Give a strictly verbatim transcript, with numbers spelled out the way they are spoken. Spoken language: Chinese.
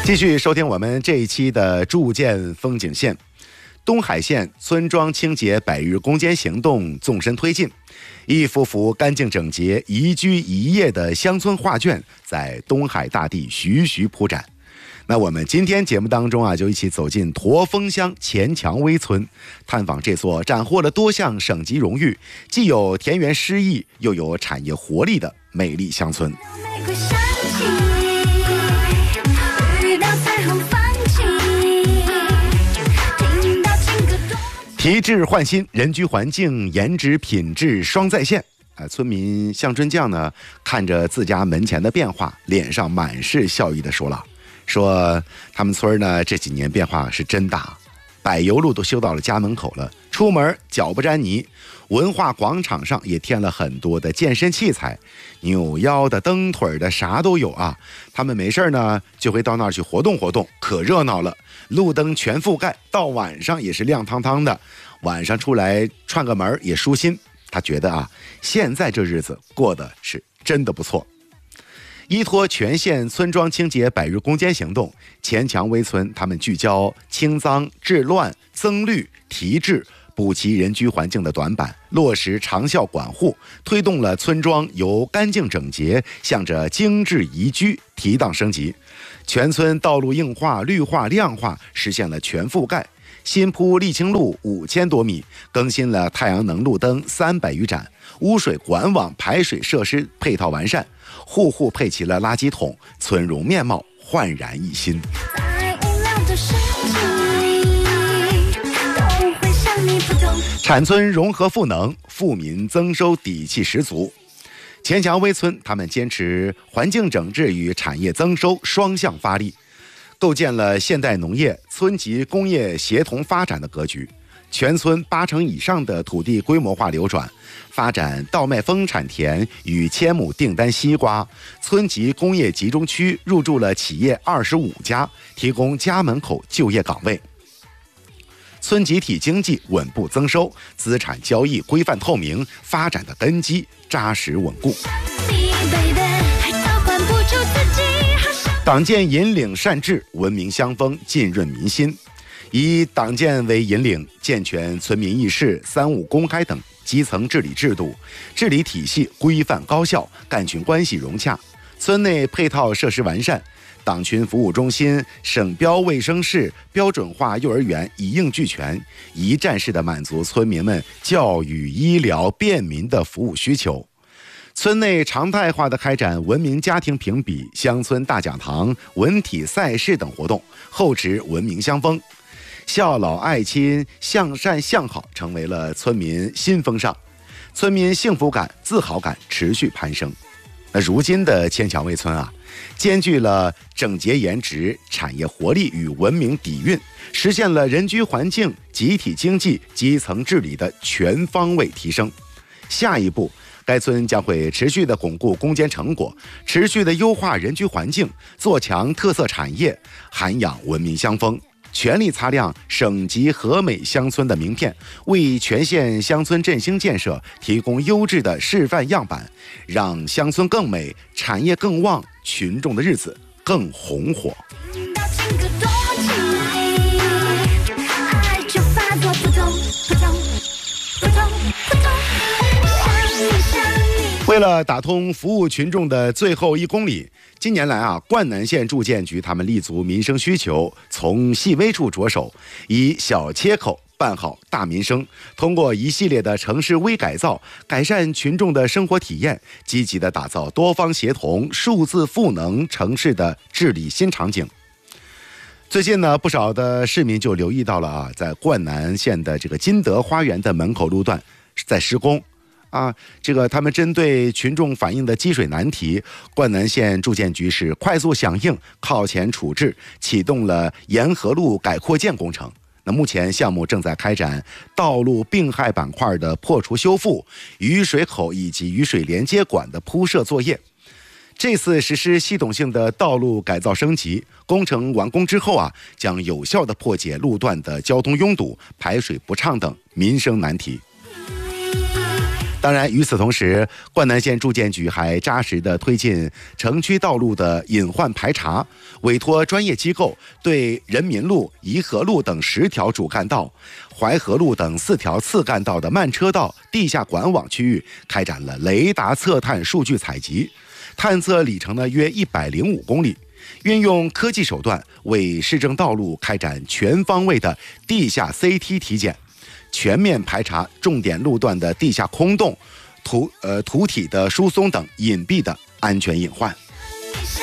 继续收听我们这一期的筑建风景线。东海县村庄清洁百日攻坚行动纵深推进，一幅幅干净整洁、宜居宜业的乡村画卷在东海大地徐徐铺展。那我们今天节目当中啊，就一起走进驼峰乡钱蔷薇村，探访这座斩获了多项省级荣誉，既有田园诗意，又有产业活力的美丽乡村。提质换新，人居环境、颜值品质双在线。啊，村民向春将呢，看着自家门前的变化，脸上满是笑意的说了，说他们村呢这几年变化是真大，柏油路都修到了家门口了，出门脚不沾泥。文化广场上也添了很多的健身器材，扭腰的、蹬腿的，啥都有啊。他们没事呢就会到那儿去活动活动，可热闹了。路灯全覆盖，到晚上也是亮堂堂的。晚上出来串个门也舒心。他觉得啊，现在这日子过得是真的不错。依托全县村庄清洁百日攻坚行动，钱蔷薇村他们聚焦清脏、治乱、增绿、提质，补齐人居环境的短板，落实长效管护，推动了村庄由干净整洁向着精致宜居提档升级。全村道路硬化、绿化、亮化实现了全覆盖，新铺沥青路五千多米，更新了太阳能路灯三百余盏，污水管网、排水设施配套完善，户户配齐了垃圾桶，村容面貌焕然一新。产村融合赋能，富民增收底气十足。钱蔷薇村他们坚持环境整治与产业增收双向发力，构建了现代农业、村级工业协同发展的格局。全村八成以上的土地规模化流转，发展稻麦丰产田与千亩订单西瓜，村级工业集中区入驻了企业二十五家，提供家门口就业岗位。村集体经济稳步增收，资产交易规范透明，发展的根基扎实稳固。党建引领善治，文明乡风，浸润民心。以党建为引领，健全村民议事、三务公开等基层治理制度，治理体系规范高效，干群关系融洽，村内配套设施完善，党群服务中心、省标卫生室、标准化幼儿园一应俱全，一站式的满足村民们教育、医疗、便民的服务需求。村内常态化的开展文明家庭评比、乡村大讲堂、文体赛事等活动，厚植文明乡风。孝老爱亲、向善向好成为了村民新风尚，村民幸福感、自豪感持续攀升。那如今的钱蔷薇村啊，兼具了整洁颜值、产业活力与文明底蕴，实现了人居环境、集体经济、基层治理的全方位提升。下一步，该村将会持续的巩固攻坚成果，持续的优化人居环境，做强特色产业，涵养文明乡风，全力擦亮省级和美乡村的名片，为全县乡村振兴建设提供优质的示范样板，让乡村更美，产业更旺，群众的日子更红火。为了打通服务群众的最后一公里，近年来啊，灌南县住建局他们立足民生需求，从细微处着手，以小切口办好大民生，通过一系列的城市微改造，改善群众的生活体验，积极的打造多方协同、数字赋能城市的治理新场景。最近呢，不少的市民就留意到了啊，在灌南县的这个金德花园的门口路段在施工。啊，这个他们针对群众反映的积水难题，灌南县住建局是快速响应，靠前处置，启动了沿河路改扩建工程。那目前项目正在开展道路病害板块的破除修复、雨水口以及雨水连接管的铺设作业。这次实施系统性的道路改造升级工程完工之后啊，将有效地破解路段的交通拥堵、排水不畅等民生难题。 当然，与此同时，灌南县住建局还扎实地推进城区道路的隐患排查，委托专业机构对人民路、颐和路等十条主干道、淮河路等四条次干道的慢车道、地下管网区域开展了雷达测探数据采集，探测里程呢约一百零五公里。运用科技手段为市政道路开展全方位的地下 C T 体检，全面排查重点路段的地下空洞、土呃土体的疏松等隐蔽的安全隐患。